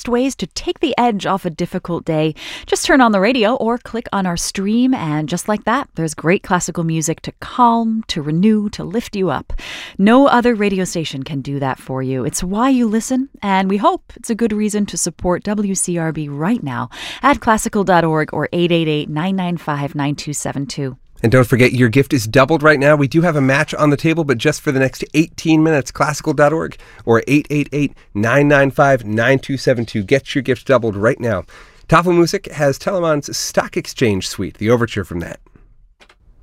best ways to take the edge off a difficult day. Just turn on the radio or click on our stream, and just like that, there's great classical music to calm, to renew, to lift you up. No other radio station can do that for you. It's why you listen, and we hope it's a good reason to support WCRB right now at classical.org or 888-995-9272. And don't forget, your gift is doubled right now. We do have a match on the table, but just for the next 18 minutes, classical.org or 888-995-9272. Get your gift doubled right now. Tafelmusik has Telemann's Stock Exchange Suite, the overture from that.